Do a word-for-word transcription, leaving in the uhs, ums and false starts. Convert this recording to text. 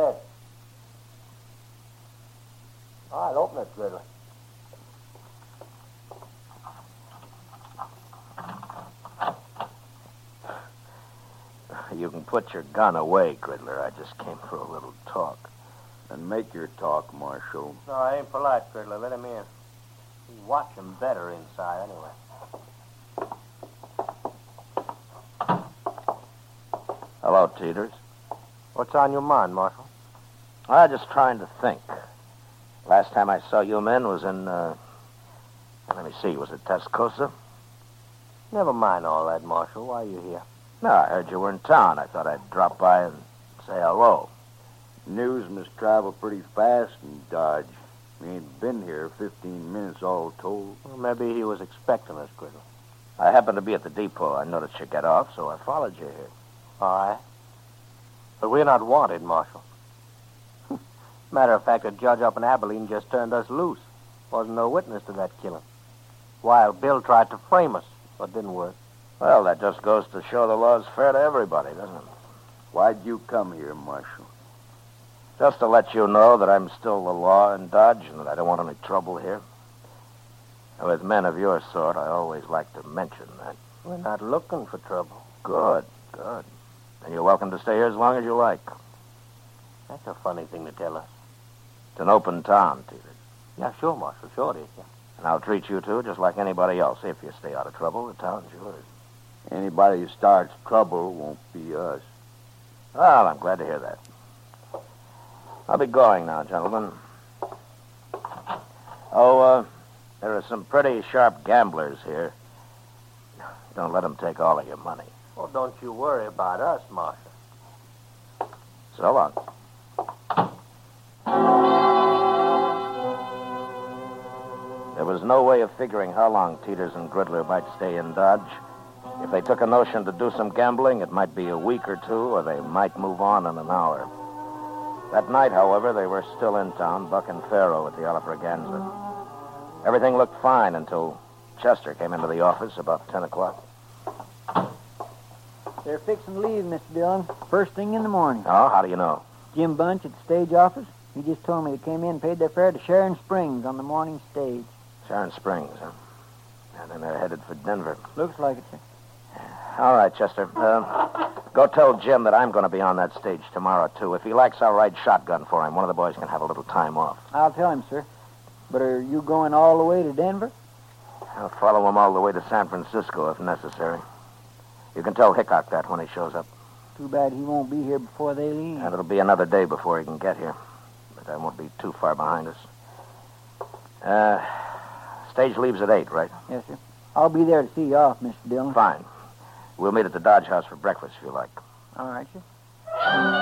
bed. All right, open it, Gridley. You can put your gun away, Gridler. I just came for a little talk. And make your talk, Marshal. No, I ain't polite, Gridley. Let him in. You watch him better inside, anyway. Hello, Teeters. What's on your mind, Marshal? I'm just trying to think. Last time I saw you men was in, uh... let me see, was it Tascosa? Never mind all that, Marshal. Why are you here? No, I heard you were in town. I thought I'd drop by and say hello. News must travel pretty fast in Dodge. We ain't been here fifteen minutes all told. Well, maybe he was expecting us, Gridley. I happened to be at the depot. I noticed you get off, so I followed you here. All right. But we're not wanted, Marshal. Matter of fact, a judge up in Abilene just turned us loose. Wasn't no witness to that killing. Wild Bill tried to frame us, but didn't work. Well, that just goes to show the law's fair to everybody, doesn't it? Why'd you come here, Marshal? Just to let you know that I'm still the law in Dodge and that I don't want any trouble here. And with men of your sort, I always like to mention that. We're not looking for trouble. Good, good. And you're welcome to stay here as long as you like. That's a funny thing to tell us. It's an open town, Teeter. Yeah, sure, Marshal. Sure it is, yeah. And I'll treat you, too, just like anybody else. If you stay out of trouble, the town's yours. Anybody who starts trouble won't be us. Well, I'm glad to hear that. I'll be going now, gentlemen. Oh, uh, there are some pretty sharp gamblers here. Don't let them take all of your money. Well, don't you worry about us, Marshal. So long. There was no way of figuring how long Teeters and Gridler might stay in Dodge. If they took a notion to do some gambling, it might be a week or two, or they might move on in an hour. That night, however, they were still in town, bucking faro at the Alafraganza. Everything looked fine until Chester came into the office about ten o'clock. They're fixing to leave, Mister Dillon, first thing in the morning. Oh, how do you know? Jim Bunch at the stage office. He just told me they came in and paid their fare to Sharon Springs on the morning stage. Sharon Springs, huh? And then they're headed for Denver. Looks like it, sir. All right, Chester. Uh, go tell Jim that I'm going to be on that stage tomorrow, too. If he likes, I'll ride shotgun for him. One of the boys can have a little time off. I'll tell him, sir. But are you going all the way to Denver? I'll follow him all the way to San Francisco if necessary. You can tell Hickok that when he shows up. Too bad he won't be here before they leave. And it'll be another day before he can get here. But I won't be too far behind us. Uh, stage leaves at eight, right? Yes, sir. I'll be there to see you off, Mister Dillon. Fine. We'll meet at the Dodge House for breakfast if you like. All right, sir.